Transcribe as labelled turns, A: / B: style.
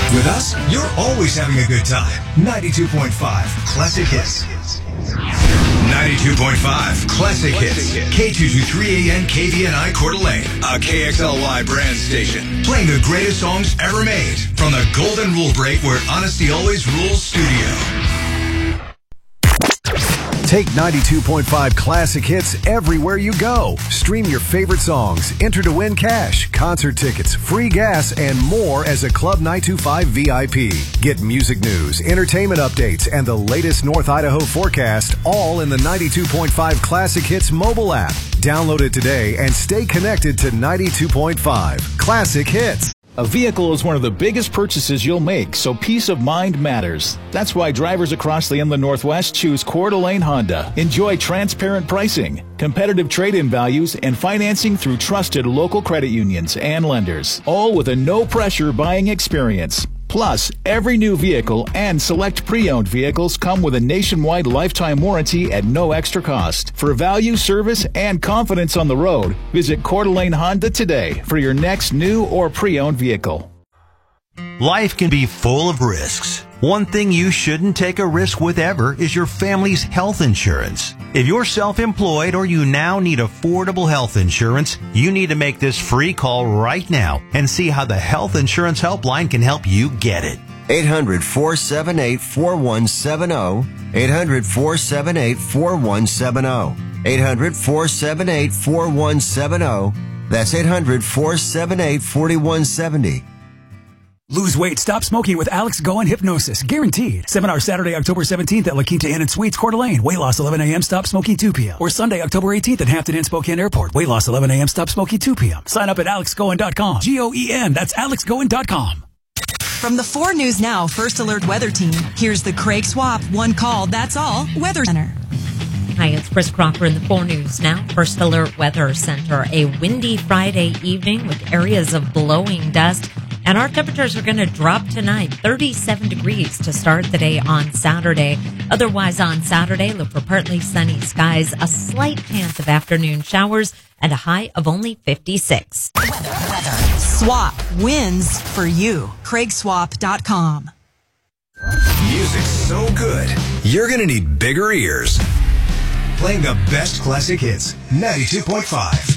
A: With us, you're always having a good time. 92.5 Classic Hits. 92.5 Classic Hits. K223AN KVNI Coeur d'Alene, a KXLY brand station. Playing the greatest songs ever made from the Golden Rule Break where honesty always rules studio.
B: Take 92.5 Classic Hits everywhere you go. Stream your favorite songs, enter to win cash, concert tickets, free gas, and more as a Club 925 VIP. Get music news, entertainment updates, and the latest North Idaho forecast all in the 92.5 Classic Hits mobile app. Download it today and stay connected to 92.5 Classic Hits.
C: A vehicle is one of the biggest purchases you'll make, so peace of mind matters. That's why drivers across the Inland Northwest choose Coeur d'Alene Honda. Enjoy transparent pricing, competitive trade-in values, and financing through trusted local credit unions and lenders, all with a no-pressure buying experience. Plus, every new vehicle and select pre-owned vehicles come with a nationwide lifetime warranty at no extra cost. For value, service, and confidence on the road, visit Coeur d'Alene Honda today for your next new or pre-owned vehicle.
D: Life can be full of risks. One thing you shouldn't take a risk with ever is your family's health insurance. If you're self-employed or you now need affordable health insurance, you need to make this free call right now and see how the Health Insurance Helpline can help you get it.
E: 800-478-4170. 800-478-4170. 800-478-4170. That's 800-478-4170.
F: Lose weight, stop smoking with Alex Goen Hypnosis. Guaranteed. Seminar Saturday, October 17th at La Quinta Inn and Suites, Coeur d'Alene. Weight loss 11 a.m., stop smoking 2 p.m. Or Sunday, October 18th at Hampton Inn, Spokane Airport. Weight loss 11 a.m., stop smoking 2 p.m. Sign up at alexgoen.com. Goen, that's alexgoen.com.
G: From the 4 News Now First Alert Weather Team, here's the Craig Swap One Call, That's All Weather Center.
H: Hi, it's Chris Crocker in the 4 News Now First Alert Weather Center. A windy Friday evening with areas of blowing dust. And our temperatures are going to drop tonight, 37 degrees to start the day on Saturday. Otherwise, on Saturday, look for partly sunny skies, a slight chance of afternoon showers, and a high of only 56.
G: Weather. Swap wins for you. CraigSwap.com.
A: Music's so good, you're going to need bigger ears. Playing the best classic hits, 92.5